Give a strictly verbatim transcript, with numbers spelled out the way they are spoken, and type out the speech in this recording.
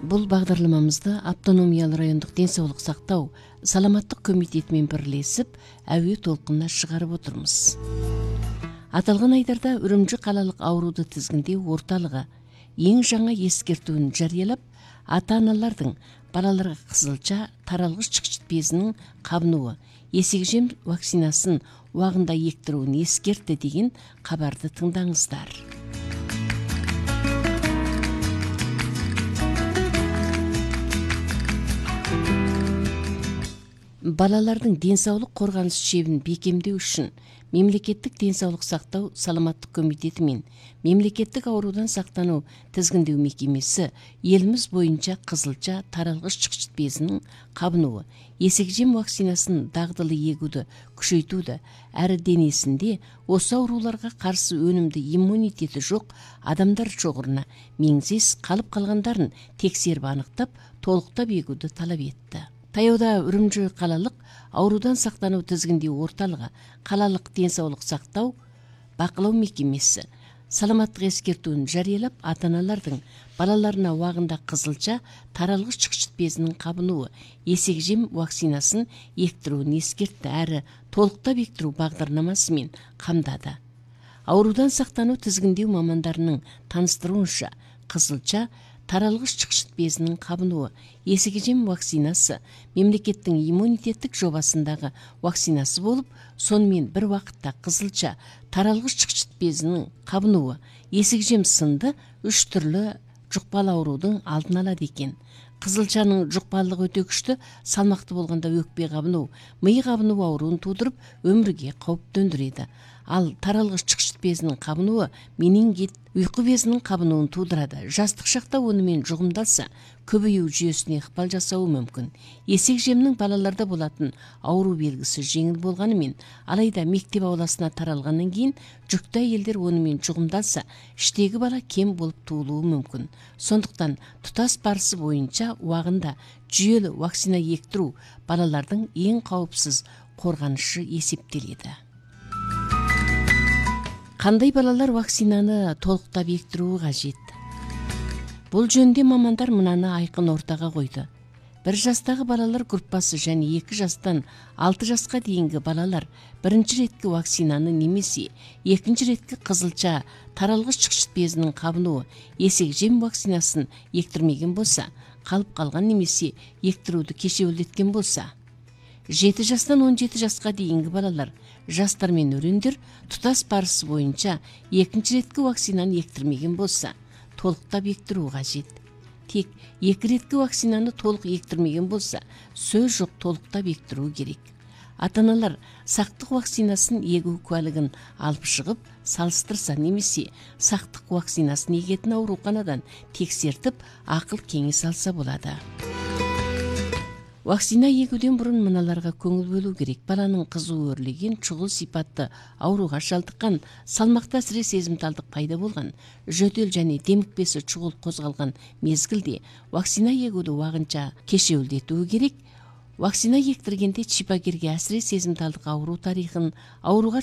Бул багдарламамызда автономиялы райондук ден соолук сактоо саламаттык комитети менен бирлешип әуе толкунуна чыгарып отурбуз. Аталган айдарда Үрүмчү калалык ооруду тизгиндөө орталыгы эң жаңа эскертүүнү жарыялап, ата-аналардын балаларга кызылча таралгыч чыкчыт безинин кабынуу, эсеги жем вакцинасын убагында эктирүүнү эскертти деген кабарды тыңдаңыздар. Балалардын ден соолук коргонуч чебин бекемдөө үчүн Мемлекеттик ден соолук сактоо саламаттык комитети менен Мемлекеттик оорудан сактануу тизгиндөө мекемеси элибиз боюнча кызылча таралгыч чыкчыт безинин кабынуу, эсеги жем вакцинасын дагдылуу эгүүдө күчөйтүүдө, әрі денесинде осы ауруларга каршы өнүмдүү иммунитети жок адамдар чогуруна меңзес калып калгандарын текшерип аныктап, толуктап эгүүдө талап этти. Таяуда Үрүмчү калалык оорудан сактануу тизгиндөө орталыгы, калалык ден соолук сактоо бакылоо мекемеси саламаттык эскертүүнү жарыялап, ата-аналардын балаларына убагында кызылча таралгыч чыкчыт безинин кабынуу, эсеги жем вакцинасын эктирүүнү эскертти, әрі толуктап эктирүү багдарламасы менен камдады. Оорудан сактануу тизгиндөө мамандарынын таныстыруунча, кызылча таралгыч чыкчыт безинин кабынуу, эсеги жем вакцинасы мемлекеттин иммунитеттик жобасындагы вакцинасы болуп, сонымен бир вакытта кызылча таралгыч чыкчыт безинин кабынуу, эсеги жем сынды үч түрлүү жукпалуу оорудун алдын алат экен. Кызылчанын жукпалуулугу өтө күчтүү, салмактуу болгондо өкпө кабынуу, мый кабынуу ооруун туудуруп, өмүргө кооп төндүрөт. Ал таралгыч чыкчыт безинин кабынуу менингит, уйку безинин кабынуун туудурат. Жастык шакта ону менен жугумдалса, көбөйүү жүйөсүнө ыкпал жасауы мүмкүн. Эсеги жемдин балаларда болатын ауруу белгиси жеңил болгону менен, алайда мектеп ауласына таралгандан кийин жүктүү айелдер ону менен жугумдалса, иштеги бала кем болуп туулуу мүмкүн. Сондуктан тутас барысы боюнча убагында жүйөлүү вакцина эктирүү балалардын эң каопсиз корганышы эсептелет. Кандай балалар вакцинаны толуктап эктирүү кажет? Бул жөнүндө мамандар мынаны айкын ортага койду. Бир жастагы балалар группасы және эки жастан алты жашка дейинги балалар биринчи иретки вакцинаны немесе экинчи иретки кызылча таралгыч чыкчыт безинин кабынуу, эсеги жем вакцинасын эктирмеген болса, калып калган немесе эктирүүдү кечеүлдеткен болса, жети жастан он жети жашка дейинги балалар, жастар менен өрөндөр тутас барысы боюнча экинчи иретки вакцинаны эктирмеген болса, толуктап эктирүү кажет. Тек эки иретки вакцинаны толук эктирмеген болса, сөз жок, толуктап эктирүү керек. Ата-аналар сактык вакцинасын эгүү куәлигин алып чыгып, салыштырса немесе сактык вакцинасын эгетін ооруканадан текшертип, акыл кеңес алса болот. Вакцина эгүүдөн бурун мыналарга көңүл бөлүү керек. Баланын кызуу өрлөгөн, чугул сипатты ооруга шалдыккан, салмакта сире сезимталдык пайда болгон, жөтөл жана демикпеси чугул козголгон мезгилде вакцина эгүүдү убагынча кечеүлдетүү керек. Вакцина эктиргенде чипагирге асире сезимталдык ауруу тарыхын, ооруга